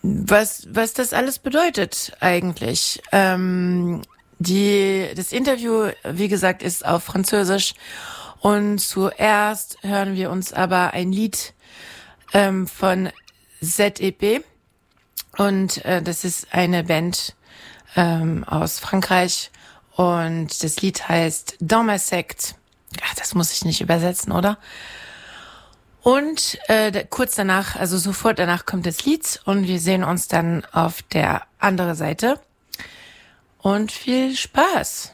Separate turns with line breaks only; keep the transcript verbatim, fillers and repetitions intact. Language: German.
was, was das alles bedeutet eigentlich. Ähm, die, das Interview, wie gesagt, ist auf Französisch. Und zuerst hören wir uns aber ein Lied ähm, von Z E P. Und äh, das ist eine Band ähm, aus Frankreich. Und das Lied heißt Dans ma secte. Ach, das muss ich nicht übersetzen, oder? Und äh, kurz danach, also sofort danach kommt das Lied und wir sehen uns dann auf der anderen Seite. Und viel Spaß!